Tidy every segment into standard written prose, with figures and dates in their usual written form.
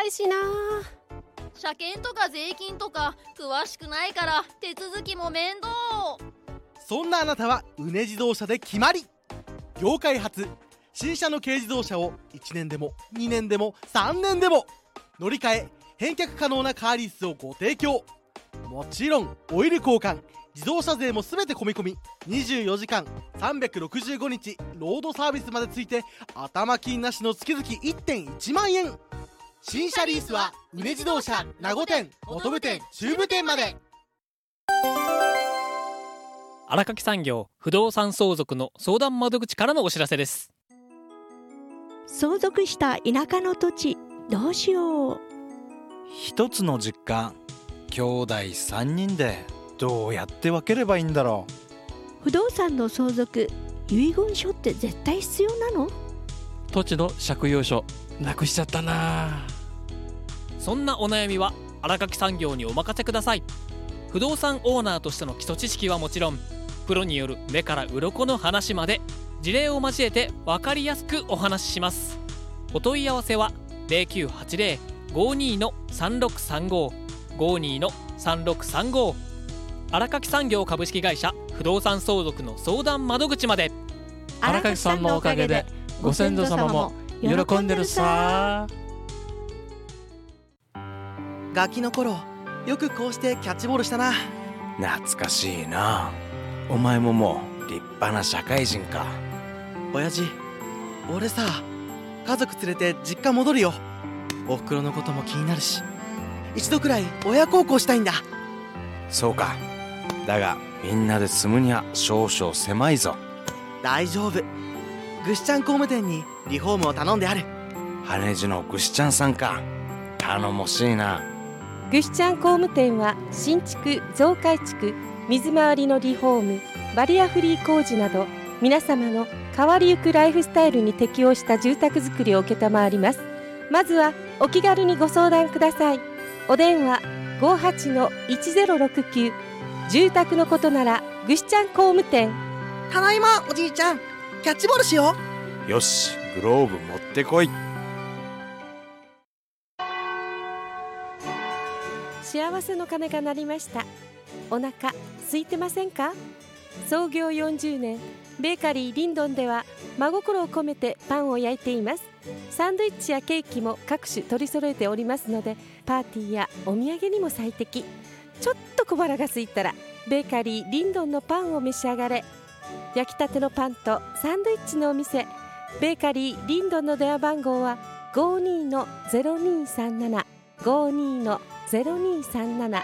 いしな。 車検とか税金とか詳しくないから手続きも面倒。 そんなあなたはうね自動車で決まり。業界初新車の軽自動車を1年でも2年でも3年でも乗り換え返却可能なカーリースをご提供。もちろんオイル交換自動車税も全て込み込み、24時間365日ロードサービスまでついて頭金なしの月々 1.1 万円。新車リースはうね自動車名護店、本部店、中部店まで。 荒垣産業不動産相続の相談窓口からのお知らせです。 相続した田舎の土地どうしよう。 一つの実家兄弟3人でどうやって分ければいいんだろう。不動産の相続遺言書って絶対必要なの？ 土地の借用書なくしちゃったな。 そんなお悩みは荒垣産業にお任せください。不動産オーナーとしての基礎知識はもちろん、プロによる目から鱗の話まで事例を交えて分かりやすくお話しします。お問い合わせは 0980-52-3635 52-3635 荒垣産業株式会社不動産相続の相談窓口まで。 荒垣さんのおかげでご先祖様も喜んでるさ。 ガキの頃よくこうしてキャッチボールしたな。 懐かしいな。お前ももう立派な社会人か。 親父、俺さ家族連れて実家戻るよ。お袋のことも気になるし、一度くらい親孝行したいんだ。 そうか。だがみんなで住むには少々狭いぞ。 大丈夫。ぐしちゃん工務店にリフォームを頼んである。 羽地のぐしちゃんさんか。頼もしいな。 ぐしちゃん工務店は新築増改築水回りのリフォームバリアフリー工事など皆様の変わりゆくライフスタイルに適応した住宅づくりを承ります。まずはお気軽にご相談ください。お電話 58-1069 住宅のことならぐしちゃん工務店。 ただいまおじいちゃん、キャッチボールしよう。よし、グローブ持ってこい。 幸せの鐘が鳴りました。お腹空いてませんか？創業40年ベーカリーリンドンでは真心を込めてパンを焼いています。サンドイッチやケーキも各種取り揃えておりますので、パーティーやお土産にも最適。ちょっと小腹が空いたらベーカリーリンドンのパンを召し上がれ。焼きたてのパンとサンドイッチのお店ベーカリーリンドンの電話番号は 52-0237 52-0237。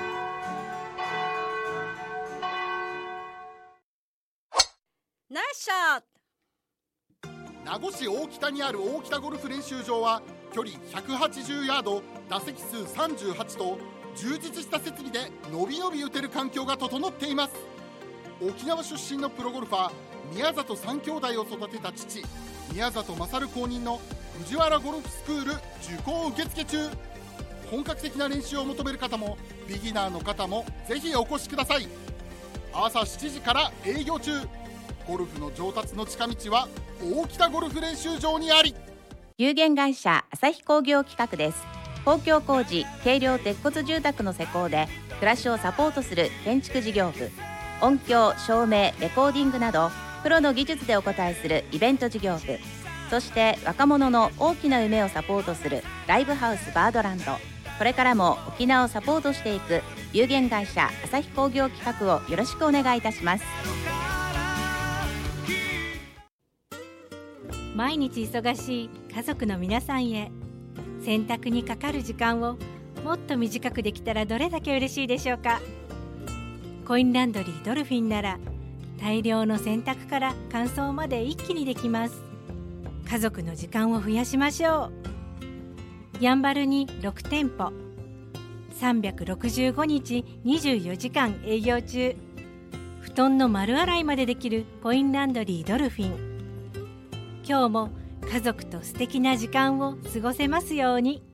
ナイスショット。 名護市大北にある大北ゴルフ練習場は距離180ヤード、打席数38と充実した設備でのびのび打てる環境が整っています。沖縄出身のプロゴルファー宮里3兄弟を育てた父宮里勝公認の藤原ゴルフスクール受講受付中。本格的な練習を求める方もビギナーの方もぜひお越しください。朝7時から営業中。ゴルフの上達の近道は大北ゴルフ練習場にあり。 有限会社朝日工業企画です。公共工事軽量鉄骨住宅の施工で暮らしをサポートする建築事業部、音響照明レコーディングなどプロの技術でお応えするイベント事業部、そして若者の大きな夢をサポートするライブハウスバードランド。これからも沖縄をサポートしていく有限会社朝日工業企画をよろしくお願いいたします。 毎日忙しい家族の皆さんへ、洗濯にかかる時間をもっと短くできたらどれだけ嬉しいでしょうか。コインランドリードルフィンなら大量の洗濯から乾燥まで一気にできます。家族の時間を増やしましょう。やんばるに6店舗365日24時間営業中。布団の丸洗いまでできるコインランドリードルフィン。今日も家族と素敵な時間を過ごせますように。